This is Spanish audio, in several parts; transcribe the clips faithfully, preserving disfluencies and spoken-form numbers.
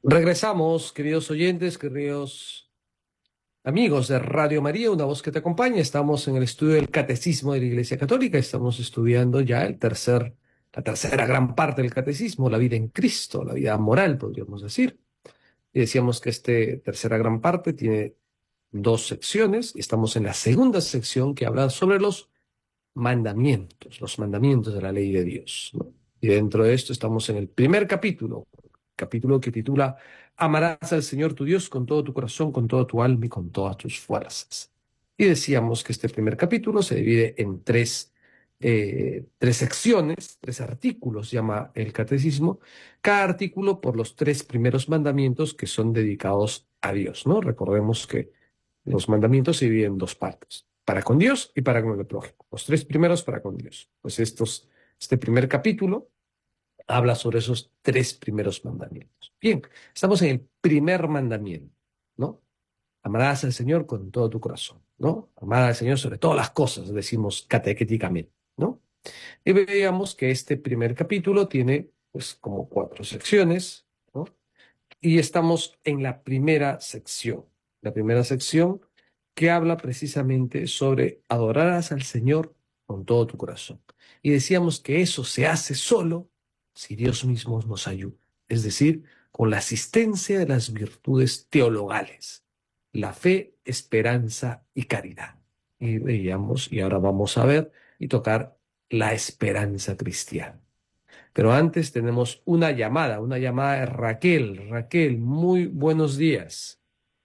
Regresamos, queridos oyentes, queridos amigos de Radio María, una voz que te acompaña. Estamos en el estudio del Catecismo de la Iglesia Católica. Estamos estudiando ya el tercer, la tercera gran parte del Catecismo, la vida en Cristo, la vida moral, podríamos decir. Y decíamos que esta tercera gran parte tiene dos secciones. Y estamos en la segunda sección que habla sobre los mandamientos, los mandamientos de la ley de Dios, ¿no? Y dentro de esto estamos en el primer capítulo, capítulo que titula Amarás al Señor tu Dios con todo tu corazón, con toda tu alma y con todas tus fuerzas. Y decíamos que este primer capítulo se divide en tres, eh, tres secciones, tres artículos, llama el catecismo, cada artículo por los tres primeros mandamientos que son dedicados a Dios, ¿no? Recordemos que los mandamientos se dividen en dos partes, para con Dios y para con el prójimo. Los tres primeros para con Dios. Pues estos, este primer capítulo habla sobre esos tres primeros mandamientos. Bien, estamos en el primer mandamiento, ¿no? Amarás al Señor con todo tu corazón, ¿no? Amar al Señor sobre todas las cosas, decimos catequéticamente, ¿no? Y veíamos que este primer capítulo tiene, pues, como cuatro secciones, ¿no? Y estamos en la primera sección. La primera sección que habla precisamente sobre adorarás al Señor con todo tu corazón. Y decíamos que eso se hace solo si Dios mismo nos ayuda, es decir, con la asistencia de las virtudes teologales, la fe, esperanza y caridad. Y veíamos, y ahora vamos a ver y tocar la esperanza cristiana. Pero antes tenemos una llamada, una llamada de Raquel. Raquel, muy buenos días.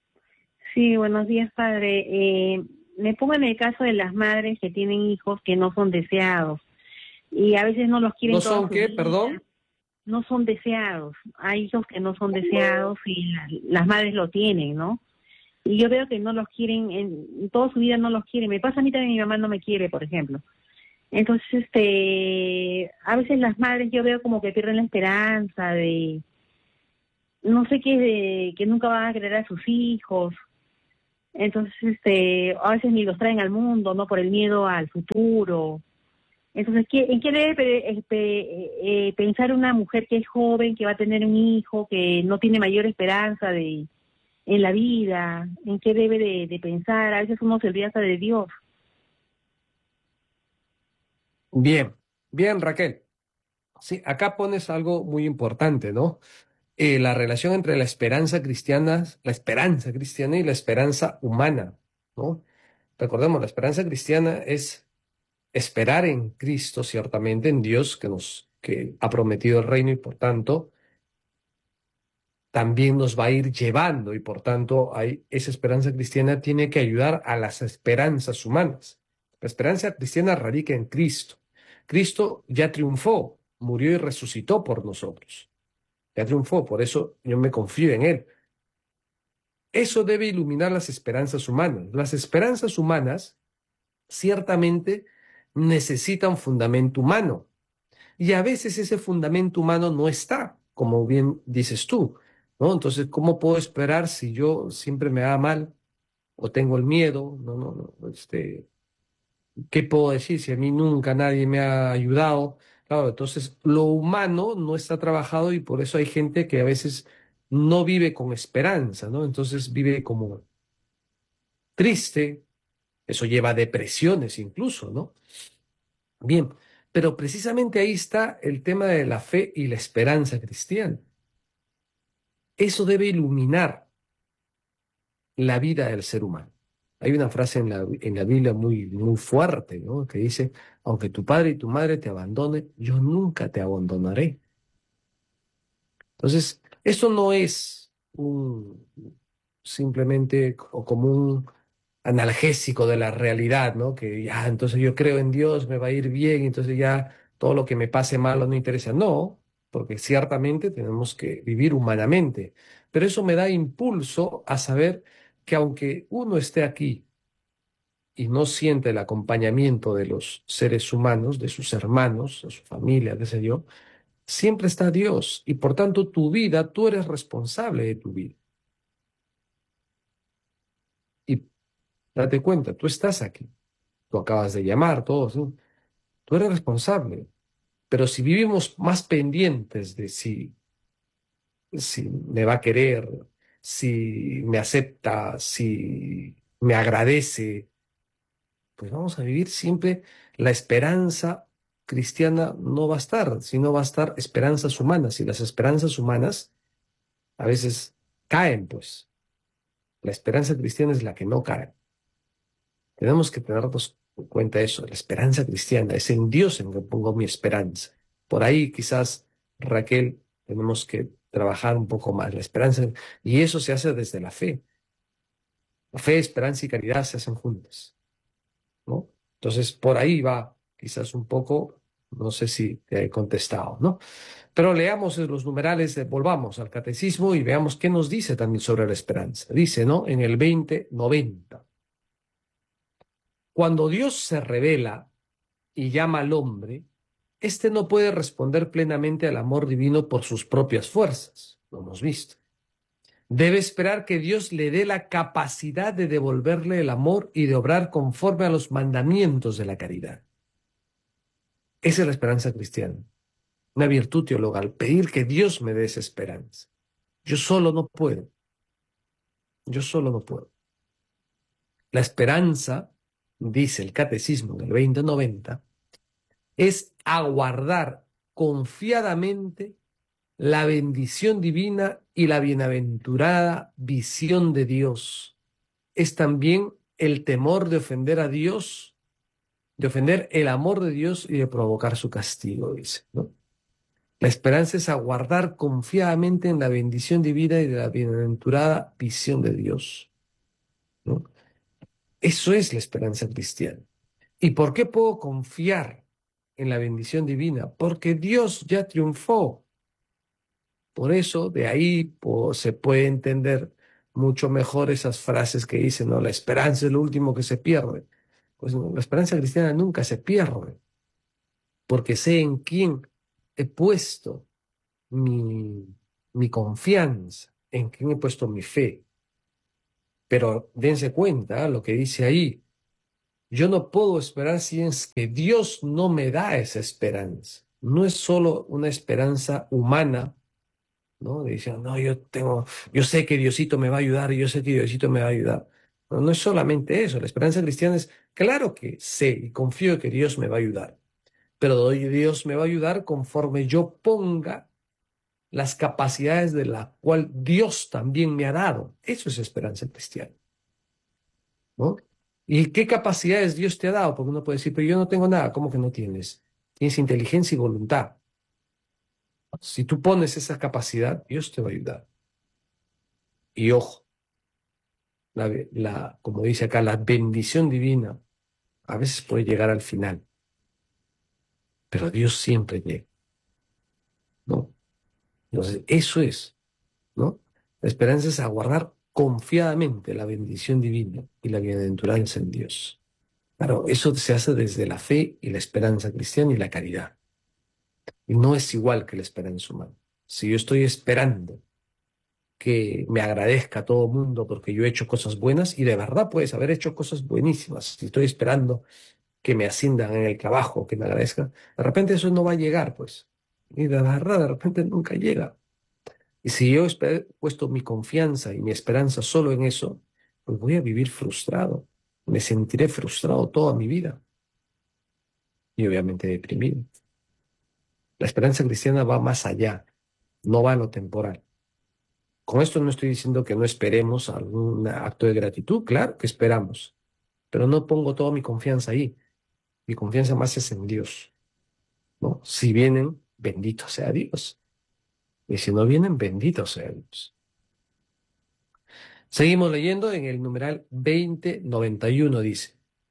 Sí, buenos días, padre. Eh, me pongo en el caso de las madres que tienen hijos que no son deseados y a veces no los ¿No quieren toda son su qué, vida, perdón? no son deseados. Hay hijos que no son deseados y la- las madres lo tienen, ¿no? Y yo veo que no los quieren, en toda su vida no los quieren. Me pasa a mí también, mi mamá no me quiere, por ejemplo. Entonces, este, a veces las madres yo veo como que pierden la esperanza de, no sé qué, de que nunca van a querer a sus hijos. Entonces, este, a veces ni los traen al mundo, ¿no? Por el miedo al futuro. Entonces, ¿qué, ¿en qué debe pe- este, eh, eh, pensar una mujer que es joven, que va a tener un hijo, que no tiene mayor esperanza de en la vida? ¿En qué debe de, de pensar? A veces uno se olvida hasta de Dios. Bien, bien, Raquel. Sí, acá pones algo muy importante, ¿no? Eh, la relación entre la esperanza cristiana, la esperanza cristiana y la esperanza humana, ¿no? Recordemos, la esperanza cristiana es esperar en Cristo, ciertamente, en Dios que nos, que ha prometido el reino y por tanto también nos va a ir llevando y por tanto hay, esa esperanza cristiana tiene que ayudar a las esperanzas humanas. La esperanza cristiana radica en Cristo. Cristo ya triunfó, murió y resucitó por nosotros. Ya triunfó, por eso yo me confío en Él. Eso debe iluminar las esperanzas humanas. Las esperanzas humanas ciertamente necesitan fundamento humano y a veces ese fundamento humano no está, como bien dices tú, ¿no? Entonces, ¿cómo puedo esperar si yo siempre me va mal o tengo el miedo? No, no, no, este, ¿qué puedo decir si a mí nunca nadie me ha ayudado? Claro, entonces lo humano no está trabajado y por eso hay gente que a veces no vive con esperanza, ¿no? Entonces vive como triste, eso lleva a depresiones incluso, ¿no? Bien, pero precisamente ahí está el tema de la fe y la esperanza cristiana. Eso debe iluminar la vida del ser humano. Hay una frase en la, en la Biblia muy, muy fuerte, ¿no? Que dice, aunque tu padre y tu madre te abandonen, yo nunca te abandonaré. Entonces, eso no es un, simplemente o como un analgésico de la realidad, ¿no? Que ya, entonces yo creo en Dios, me va a ir bien, entonces ya todo lo que me pase malo no interesa. No, porque ciertamente tenemos que vivir humanamente, pero eso me da impulso a saber que aunque uno esté aquí y no siente el acompañamiento de los seres humanos, de sus hermanos, de su familia, qué sé yo, siempre está Dios y por tanto tu vida, tú eres responsable de tu vida. Y date cuenta, tú estás aquí, tú acabas de llamar, todos, ¿no? Tú eres responsable. Pero si vivimos más pendientes de si si me va a querer, si me acepta, si me agradece, pues vamos a vivir siempre. La esperanza cristiana no va a estar, sino va a estar esperanzas humanas, y las esperanzas humanas a veces caen, pues. La esperanza cristiana es la que no cae. Tenemos que tenernos en cuenta eso. La esperanza cristiana es en Dios en que pongo mi esperanza. Por ahí quizás, Raquel, tenemos que trabajar un poco más la esperanza, y eso se hace desde la fe. La fe, esperanza y caridad se hacen juntas, ¿no? Entonces, por ahí va quizás un poco, no sé si te he contestado, ¿no? Pero leamos los numerales, eh, volvamos al catecismo y veamos qué nos dice también sobre la esperanza. Dice, ¿no? En el veinte noventa: cuando Dios se revela y llama al hombre, éste no puede responder plenamente al amor divino por sus propias fuerzas, lo hemos visto. Debe esperar que Dios le dé la capacidad de devolverle el amor y de obrar conforme a los mandamientos de la caridad. Esa es la esperanza cristiana, una virtud teologal, pedir que Dios me dé esa esperanza. Yo solo no puedo, yo solo no puedo. La esperanza, dice el Catecismo en el veinte noventa, es aguardar confiadamente la bendición divina y la bienaventurada visión de Dios. Es también el temor de ofender a Dios, de ofender el amor de Dios y de provocar su castigo, dice, ¿no? La esperanza es aguardar confiadamente en la bendición divina y de la bienaventurada visión de Dios, ¿no? Eso es la esperanza cristiana. ¿Y por qué puedo confiar en la bendición divina? Porque Dios ya triunfó. Por eso, de ahí pues, se puede entender mucho mejor esas frases que dicen, no, la esperanza es lo último que se pierde. Pues no, la esperanza cristiana nunca se pierde, porque sé en quién he puesto mi, mi confianza, en quién he puesto mi fe. Pero dense cuenta lo que dice ahí: yo no puedo esperar si es que Dios no me da esa esperanza. No es solo una esperanza humana, ¿no? Dicen, no, yo tengo, yo sé que Diosito me va a ayudar, y yo sé que Diosito me va a ayudar. No, no es solamente eso. La esperanza cristiana es, claro que sé y confío que Dios me va a ayudar, pero Dios me va a ayudar conforme yo ponga las capacidades de la cual Dios también me ha dado. Eso es esperanza cristiana, ¿no? ¿Y qué capacidades Dios te ha dado? Porque uno puede decir, pero yo no tengo nada. ¿Cómo que no tienes? Tienes inteligencia y voluntad. Si tú pones esa capacidad, Dios te va a ayudar. Y ojo, la, la, como dice acá, la bendición divina a veces puede llegar al final, pero Dios siempre llega, ¿no? Entonces, eso es, ¿no? La esperanza es aguardar confiadamente la bendición divina y la bienaventuranza en Dios. Claro, eso se hace desde la fe y la esperanza cristiana y la caridad. Y no es igual que la esperanza humana. Si yo estoy esperando que me agradezca a todo mundo porque yo he hecho cosas buenas, y de verdad puedes haber hecho cosas buenísimas, si estoy esperando que me asciendan en el trabajo, que me agradezcan, de repente eso no va a llegar, pues. Y de verdad, de repente nunca llega. Y si yo he puesto mi confianza y mi esperanza solo en eso, pues voy a vivir frustrado. Me sentiré frustrado toda mi vida y obviamente deprimido. La esperanza cristiana va más allá, no va a lo temporal. Con esto no estoy diciendo que no esperemos algún acto de gratitud, claro que esperamos, pero no pongo toda mi confianza ahí. Mi confianza más es en Dios, ¿no? Si vienen, bendito sea Dios. Y si no vienen, bendito sea Dios. Seguimos leyendo en el numeral veinte noventa y uno, dice: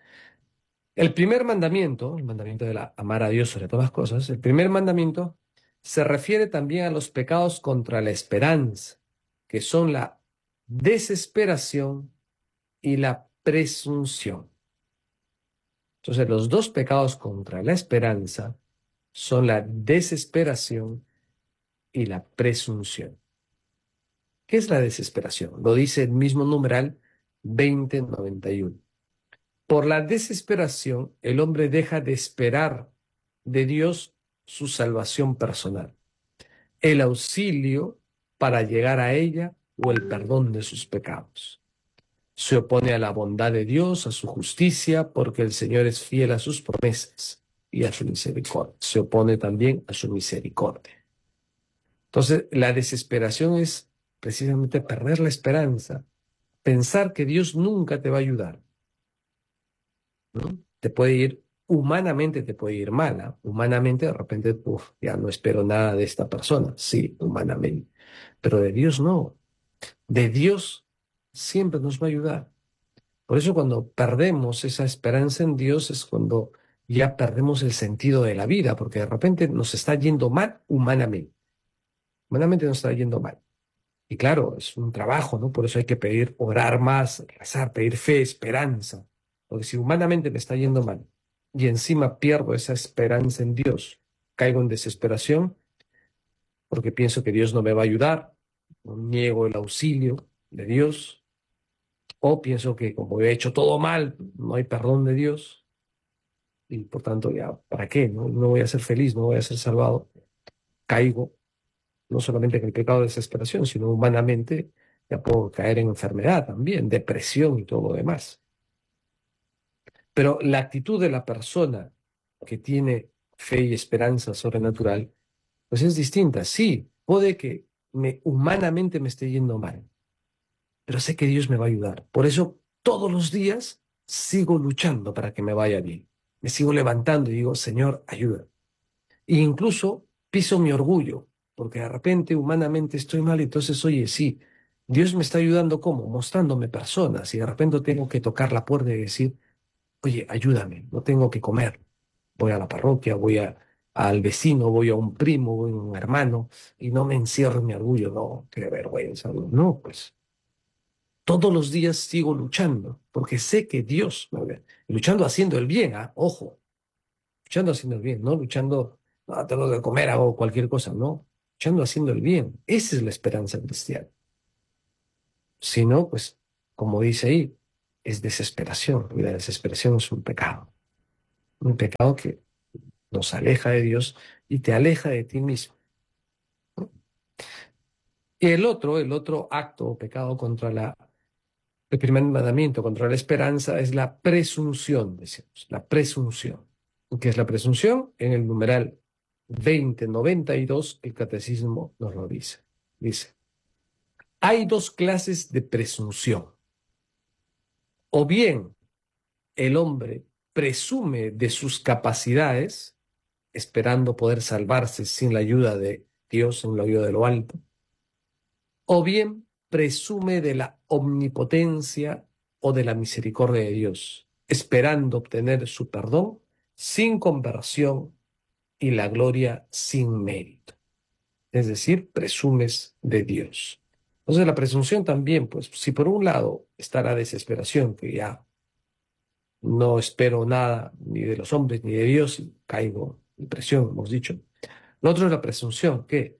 el primer mandamiento, el mandamiento de la, amar a Dios sobre todas las cosas, el primer mandamiento se refiere también a los pecados contra la esperanza, que son la desesperación y la presunción. Entonces, los dos pecados contra la esperanza son la desesperación y la presunción. ¿Qué es la desesperación? Lo dice el mismo numeral veinte noventa y uno. Por la desesperación, el hombre deja de esperar de Dios su salvación personal, el auxilio para llegar a ella o el perdón de sus pecados. Se opone a la bondad de Dios, a su justicia, porque el Señor es fiel a sus promesas y a su misericordia. Se opone también a su misericordia. Entonces, la desesperación es precisamente perder la esperanza, pensar que Dios nunca te va a ayudar, ¿no? Te puede ir, humanamente te puede ir mal, ¿ah? Humanamente de repente, uf, ya no espero nada de esta persona, sí, humanamente, pero de Dios no. De Dios siempre nos va a ayudar. Por eso cuando perdemos esa esperanza en Dios es cuando ya perdemos el sentido de la vida, porque de repente nos está yendo mal humanamente. Humanamente nos está yendo mal. Y claro, es un trabajo, ¿no? Por eso hay que pedir, orar más, rezar, pedir fe, esperanza. Porque si humanamente me está yendo mal y encima pierdo esa esperanza en Dios, caigo en desesperación porque pienso que Dios no me va a ayudar, niego el auxilio de Dios, o pienso que como he hecho todo mal, no hay perdón de Dios y por tanto ya, ¿para qué? No, no voy a ser feliz, no voy a ser salvado. Caigo no solamente en el pecado de desesperación, sino humanamente ya puedo caer en enfermedad también, depresión y todo lo demás. Pero la actitud de la persona que tiene fe y esperanza sobrenatural, pues es distinta. Sí, puede que me, humanamente me esté yendo mal, pero sé que Dios me va a ayudar. Por eso todos los días sigo luchando para que me vaya bien. Me sigo levantando y digo, Señor, ayuda. E incluso piso mi orgullo, porque de repente humanamente estoy mal, entonces, oye, sí, Dios me está ayudando, ¿cómo? Mostrándome personas, y de repente tengo que tocar la puerta y decir, oye, ayúdame, no tengo que comer. Voy a la parroquia, voy a, al vecino, voy a un primo, voy a un hermano, y no me encierro en mi orgullo, no, qué vergüenza, no, no, pues todos los días sigo luchando, porque sé que Dios me ve, luchando haciendo el bien, ¿ah? Ojo, luchando haciendo el bien, no luchando, no, tengo que comer o cualquier cosa, no, luchando haciendo el bien. Esa es la esperanza cristiana. Si no, pues, como dice ahí, es desesperación, y la desesperación es un pecado, un pecado que nos aleja de Dios y te aleja de ti mismo. Y el otro, el otro acto o pecado contra la, el primer mandamiento, contra la esperanza, es la presunción, decimos, la presunción. ¿Qué es la presunción? En el numeral veinte noventa y dos, el catecismo nos lo dice. Dice, hay dos clases de presunción. O bien el hombre presume de sus capacidades, esperando poder salvarse sin la ayuda de Dios, sin la ayuda de lo alto, o bien presume de la omnipotencia o de la misericordia de Dios, esperando obtener su perdón sin conversión y la gloria sin mérito. Es decir, presumes de Dios. Entonces la presunción también, pues si por un lado está la desesperación, que ya no espero nada ni de los hombres ni de Dios y caigo en presión, hemos dicho. Lo otro es la presunción, que,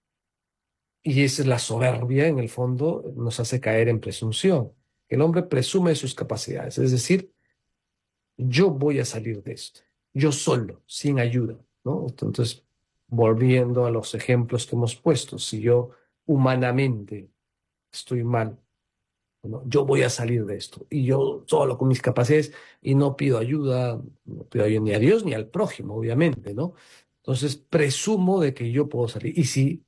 y esa es la soberbia, en el fondo, nos hace caer en presunción. El hombre presume de sus capacidades, es decir, yo voy a salir de esto, yo solo, sin ayuda, ¿no? Entonces, volviendo a los ejemplos que hemos puesto, si yo humanamente estoy mal, ¿no? Yo voy a salir de esto, y yo solo con mis capacidades, y no pido ayuda, no pido ayuda ni a Dios ni al prójimo, obviamente, ¿no? Entonces, presumo de que yo puedo salir, y si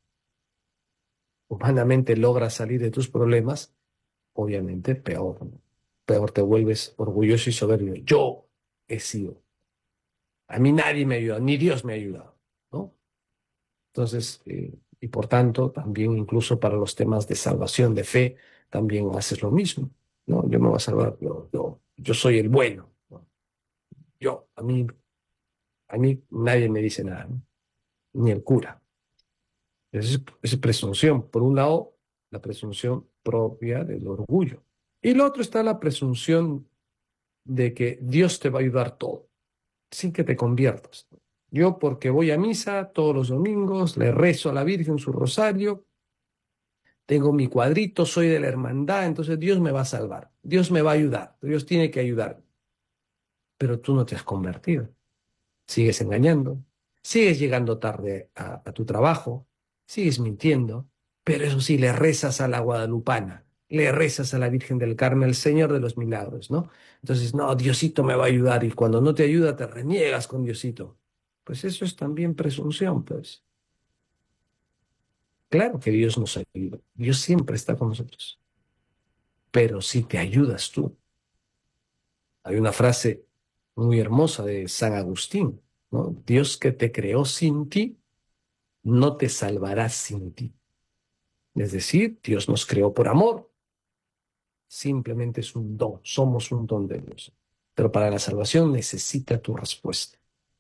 humanamente logras salir de tus problemas, obviamente peor, ¿no? Peor te vuelves orgulloso y soberbio. Yo he sido. A mí nadie me ha ayudado, ni Dios me ha ayudado, ¿no? Entonces, eh, y por tanto, también incluso para los temas de salvación, de fe, también haces lo mismo, ¿no? Yo me voy a salvar, yo, yo, yo soy el bueno, ¿no? Yo, a mí, a mí nadie me dice nada, ¿no? Ni el cura. Esa es, es presunción. Por un lado, la presunción propia del orgullo. Y lo otro está la presunción de que Dios te va a ayudar todo, sin que te conviertas. Yo porque voy a misa todos los domingos, le rezo a la Virgen su rosario, tengo mi cuadrito, soy de la hermandad, entonces Dios me va a salvar, Dios me va a ayudar, Dios tiene que ayudar. Pero tú no te has convertido, sigues engañando, sigues llegando tarde a, a tu trabajo, sigues mintiendo, pero eso sí, le rezas a la guadalupana, le rezas a la Virgen del Carmen, al Señor de los Milagros, ¿no? Entonces, no, Diosito me va a ayudar y cuando no te ayuda te reniegas con Diosito. Pues eso es también presunción, pues. Claro que Dios nos ayuda, Dios siempre está con nosotros, pero si te ayudas tú. Hay una frase muy hermosa de San Agustín, ¿no? Dios que te creó sin ti, no te salvará sin ti. Es decir, Dios nos creó por amor, simplemente es un don, somos un don de Dios. Pero para la salvación necesita tu respuesta,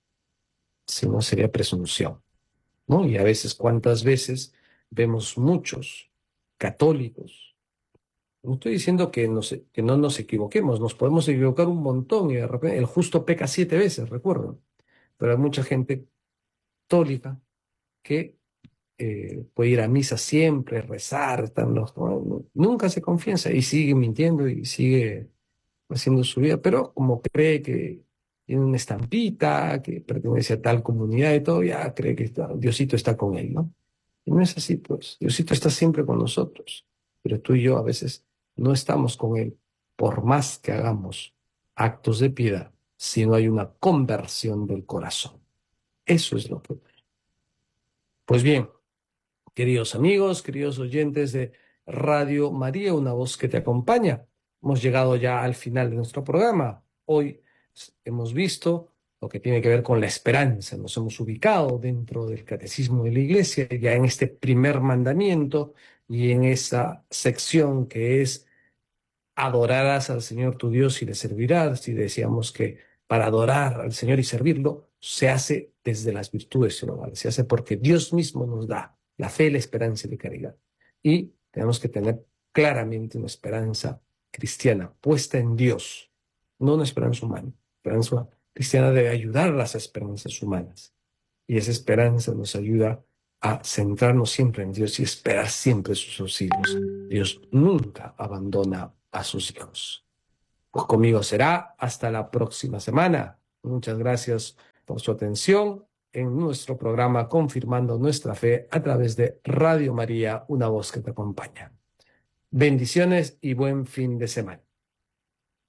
si no sería presunción, ¿no? Y a veces, ¿cuántas veces vemos muchos católicos? No estoy diciendo que, nos- que no nos equivoquemos, nos podemos equivocar un montón y de repente el justo peca siete veces, recuerdo. Pero hay mucha gente católica que eh, puede ir a misa siempre, rezar, están los, ¿no? Nunca se confiesa y sigue mintiendo y sigue haciendo su vida, pero como cree que tiene una estampita, que pertenece a tal comunidad y todo, ya cree que está- Diosito está con él, ¿no? Y no es así, pues. Diosito está siempre con nosotros, pero tú y yo a veces no estamos con él, por más que hagamos actos de piedad, si no hay una conversión del corazón. Eso es lo que... Pues bien, queridos amigos, queridos oyentes de Radio María, una voz que te acompaña, hemos llegado ya al final de nuestro programa. Hoy hemos visto lo que tiene que ver con la esperanza. Nos hemos ubicado dentro del catecismo de la Iglesia, ya en este primer mandamiento y en esa sección que es adorarás al Señor tu Dios y le servirás. Y decíamos que para adorar al Señor y servirlo se hace desde las virtudes teologales, se hace porque Dios mismo nos da la fe, la esperanza y la caridad. Y tenemos que tener claramente una esperanza cristiana puesta en Dios, no una esperanza humana. La esperanza cristiana debe ayudar a las esperanzas humanas. Y esa esperanza nos ayuda a centrarnos siempre en Dios y esperar siempre sus auxilios. Dios nunca abandona a sus hijos. Pues conmigo será hasta la próxima semana. Muchas gracias por su atención en nuestro programa Confirmando Nuestra Fe a través de Radio María, una voz que te acompaña. Bendiciones y buen fin de semana.